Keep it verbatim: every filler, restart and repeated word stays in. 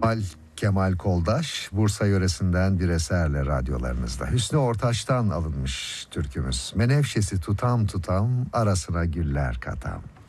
Kemal, Kemal Koldaş, Bursa yöresinden bir eserle radyolarınızda. Hüsnü Ortaç'tan alınmış türkümüz. Menevşesi tutam tutam, arasına güller katam.